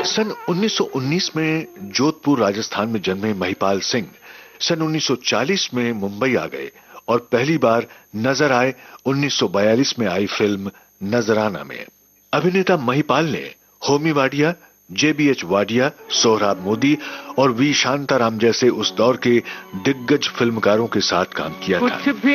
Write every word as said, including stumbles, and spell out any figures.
सन उन्नीस सौ उन्नीस में जोधपुर राजस्थान में जन्मे महिपाल सिंह सन उन्नीस सौ चालीस में मुंबई आ गए और पहली बार नजर आए उन्नीस सौ बयालीस में आई फिल्म नजराना में। अभिनेता महिपाल ने होमी वाडिया, जे बी एच वाडिया, सोहराब मोदी और वी शांताराम जैसे उस दौर के दिग्गज फिल्मकारों के साथ काम किया था।